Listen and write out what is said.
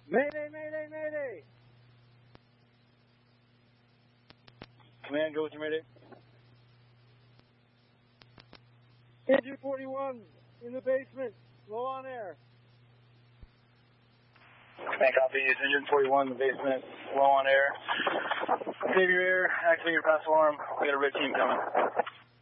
Mayday, mayday, mayday! Command, go with your mayday. Engine 41 in the basement, low on air. Command copy, it's Engine 41 in the basement, low on air. Save your air, activate your pass alarm. We got a red team coming.